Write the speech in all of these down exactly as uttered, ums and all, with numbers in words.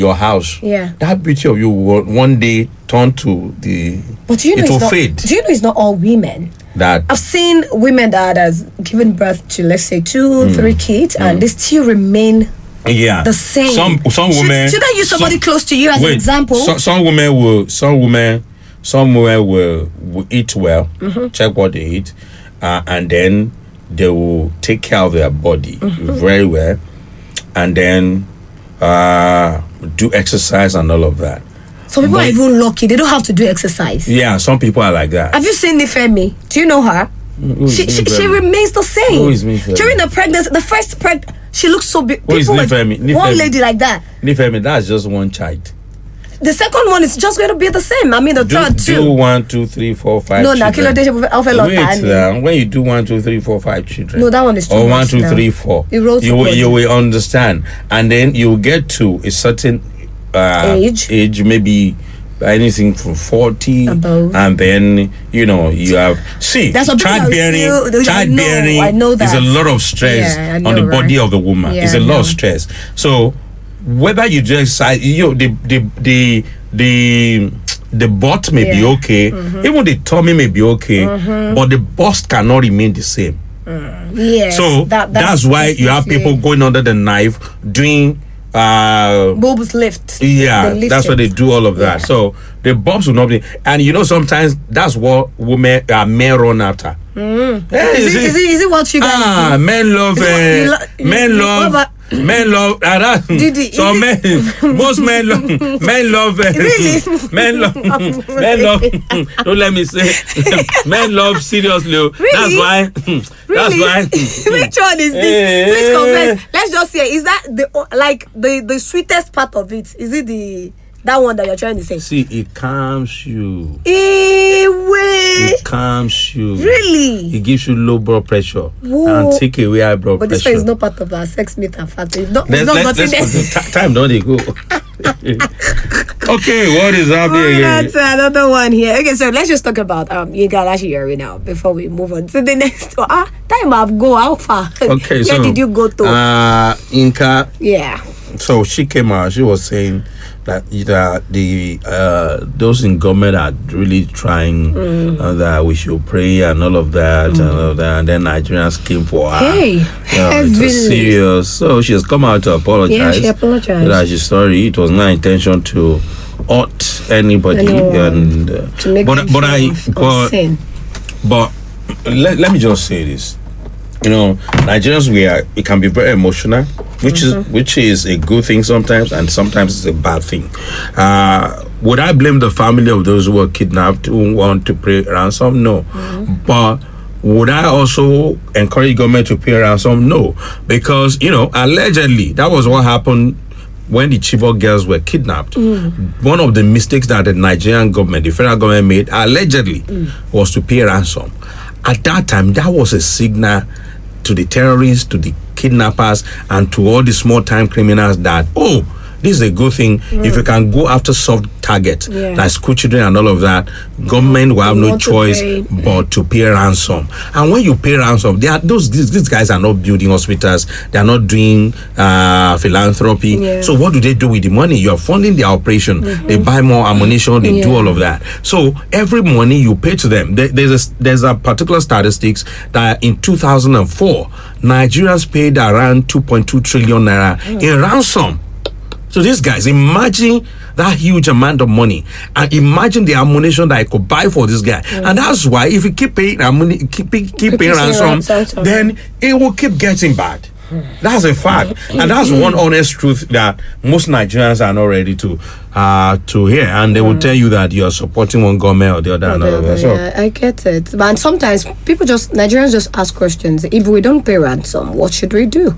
your house, Yeah. that beauty of you will one day turn to the. But do you know it it's will not, fade. Do you know it's not all women? That I've seen women that has given birth to, let's say, two, Mm. three kids, and they still remain yeah, the same. Some some Should- women. Should I use somebody some- close to you as wait, an example? So, some women will. Some women. Some women will, will eat well. Mm-hmm. Check what they eat, uh, and then they will take care of their body Mm-hmm. very well, and then uh, do exercise and all of that. Some people but- are even lucky; they don't have to do exercise. Yeah, some people are like that. Have you seen Nifemi? Do you know her? Who is She, she, she Nifemi? remains the same. Who is Nifemi? During the pregnancy, the first preg, she looks so big. Who is People were- Nifemi? One Nifemi. lady like that. Nifemi, that's just one child. The second one is just going to be the same. I mean, the Do, third do too. one, two, three, four, five. No, na kilo children. de alpha lot Wait, tani. now, when you do one, two, three, four, five children. No, that one is too Or much one, two, now. three, four. It rolls You will, upon you you. will understand, and then you will get to a certain uh, Age. age, maybe anything from forty, Above. and then you know you have see That's what people childbearing. are still- I know, Childbearing I know is a that. lot of stress Yeah, I on know, the body right? of the woman. Yeah, it's a I lot of know. stress. So whether you do exercise, you know, the the the the the butt may be Yeah. okay, even the tummy may be okay, but the bust cannot remain the same. Yes. So that, that's, why you have people going under the knife doing. Uh, Bulbs lift. yeah, They lift that's why it. they do all of that. Yeah. So the bumps will not be, and you know sometimes that's what women uh, men run after. Mm. Is it, is, it, is it what you guys Ah, do? men love, Is it what you uh, lo- you- men you- love, what men love. Uh, that, Didi, so is men, most men love, men love, uh, Really? men love, men love. Don't let me say, men love seriously. oh. That's Really? why. That's Really? why. Which one is this? Eh. Please confess. Let's just say, is that the like the the sweetest part of it? Is it the that one that you're trying to say? See, it calms you. Eh, wait. It calms you. Really? It gives you low blood pressure Whoa. and take away high blood But this pressure. one is not part of our sex meet and factor. You've not, Let's, you've not let's, gotten let's, there. ti- time don't they go? Okay, what is happening Oh, again? that's another one here. Okay, so let's just talk about um Yinka Yeri now before we move on to the next one. Ah, time I've go how far? Okay, Where so did you go to? Uh, Inka. yeah. So she came out. She was saying that that the uh, those in government are really trying Mm. uh, that we should pray and all of that and all of that. And then Nigerians came for her. Hey, You know, it heavily. was serious. So she has come out to apologize. Yeah, she apologized. That she's sorry. It was not intention to hurt anybody. Anyone. And uh, To make but them but feel I of- but of sin. but let, let me just say this. You know, Nigerians, we are, it can be very emotional, which is which is a good thing sometimes, and sometimes it's a bad thing. Uh, would I blame the family of those who were kidnapped who want to pay ransom? No. But would I also encourage government to pay ransom? No. Because, you know, allegedly, that was what happened when the Chibok girls were kidnapped. One of the mistakes that the Nigerian government, the federal government made, allegedly, was to pay ransom. At that time, that was a signal to the terrorists, to the kidnappers, and to all the small-time criminals that, oh, this is a good thing. If you can go after soft targets, Yeah. like school children and all of that, government will have You no want to choice pay. but to pay ransom. And when you pay ransom, they are those these, these guys are not building hospitals, they are not doing uh, philanthropy. Yeah. So what do they do with the money? You are funding their operation. They buy more ammunition. They do Yeah. all of that. So every money you pay to them, there, there's a there's a particular statistics that in two thousand four, Nigerians paid around two point two trillion naira in ransom. So these guys, imagine that huge amount of money, and imagine the ammunition that I could buy for this guy. And that's why if you keep paying ammunition, keep, keep, keep paying ransom, ransom. then it will keep getting bad. That's a fact, and that's one honest truth that most Nigerians are not ready to uh, to hear, and they will tell you that you are supporting one government or the other. and all of that. So, Yeah, I get it. But sometimes people just, Nigerians just ask questions. If we don't pay ransom, what should we do?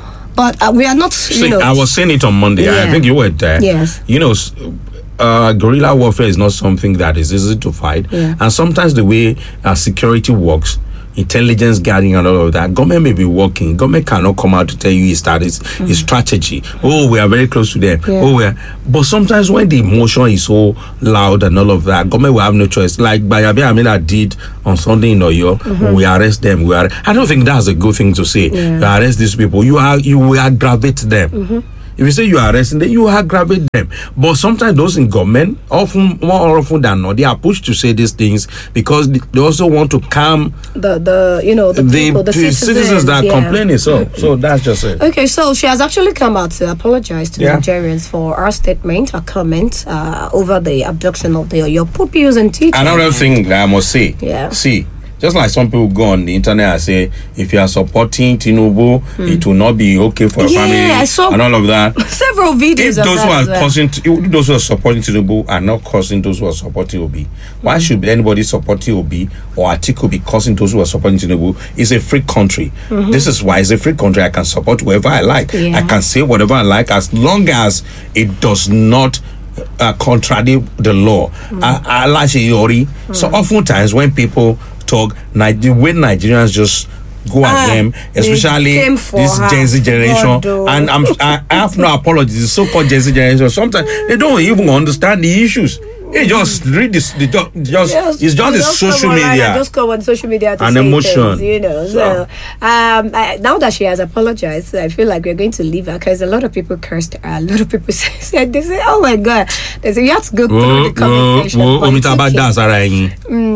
But uh, we are not, you see, know. I was saying it on Monday. I Yeah. think you were there. Yes. You know, s- uh, guerrilla warfare is not something that is easy to fight, Yeah. and sometimes the way uh, security works, intelligence gathering and all of that, government may be working. Government cannot come out to tell you his status, his strategy. Oh, we are very close to them. Yeah. Oh, we are. But sometimes when the emotion is so loud and all of that, government will have no choice. Like Bayabe Amila did on Sunday in Oyo, we arrest them. We are. I don't think that's a good thing to say. Yeah. You arrest these people. You are. You will aggravate them. If you say you are arresting them, you aggravate them. But sometimes those in government, often more often than not, they are pushed to say these things because they also want to calm the the you know the, the, people, the citizens, citizens, that are yeah. complaining. So so that's just it. Okay, so she has actually come out to apologize to Yeah. Nigerians for our statement, our comment uh, over the abduction of the your pupils and teachers. Another thing that I must say, Yeah. see, just like some people go on the internet and say, if you are supporting Tinubu, it will not be okay for your Yeah, family I saw- and all of that. Several videos If of those that who are as well. causing, if those who are supporting Tinubu are not causing those who are supporting Obi, why should anybody supporting Obi or Atiku be causing those who are supporting Tinubu? It's a free country. This is why it's a free country. I can support whoever I like. Yeah. I can say whatever I like as long as it does not uh, contradict the law. Uh, Alashiyori. So oftentimes when people talk, Ni- the way Nigerians just go Ah, at them, they especially came for this her. Gen Z generation, God, oh. and I'm, I, I have no apologies. The so-called Gen Z generation, sometimes they don't even understand the issues. They just read this. They just, just Yes, it's just you the come social online media. and just come on social media to And say emotion. things, you know. So, So- um, I, now that she has apologized, I feel like we're going to leave her because a lot of people cursed her. A lot of people said, they say, "Oh my God!" They say you have to go through Wo- the conversation. wo- wo- but omi it's tá a bá okay. dá sára ẹyin.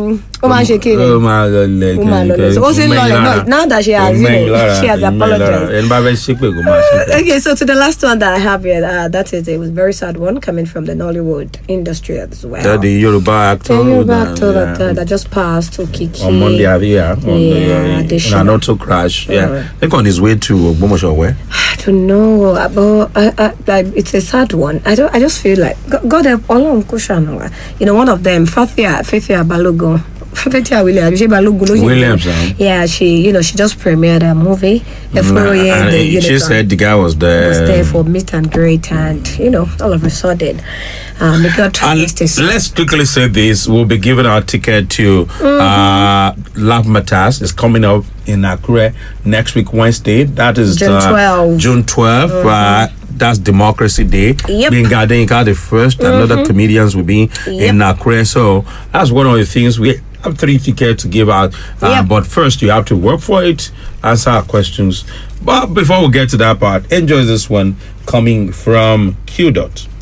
Ó máa ń ṣe kí ni? Ó máa lọlẹ̀ Ó máa lọlẹ̀. So, ó sì ń lọlẹ̀ náà. Now that she has, you know, she has apologized. Ẹni bá fẹ́ ṣépè kó máa ṣépè. Okay, so to the last one that I have here, uh, that is it was a very sad one coming from the Nollywood industry as well. That the Yoruba actor. The Yoruba that- actor that, yeah. uh, that just passed to Kiki. On Monday, I yeah, on the, Yeah, uh, they in should- an auto crash. Yeah, Alright. I think on his way to Ogbomoso, where? I don't know, uh, but I, I, like, it's a sad one. I don't. I just feel like God God help Olorun ko ṣàánú wa. You know, one of them, Fathia Fathia Balogun. Fathia Williams. She Balogun. ló ṣe- Williams, huh? Yeah, she. You know, she just premiered a movie. Eforoye, And the she unicorn, said the guy was there. was there for meet and greet, and you know, all of a sudden, um, may God And rest his soul. let's quickly say this: we'll be giving our ticket to uh, Love Matters. It's coming up in Akure next week, Wednesday. That is June uh, twelfth. June twelfth. Uh, that's Democracy Day. Yep. Being Gadenka the first, and other comedians will be in Akure. So that's one of the things we have three tickets to give out. Uh, Yep. But first, you have to work for it, answer our questions. But before we get to that part, enjoy this one coming from Q Dot.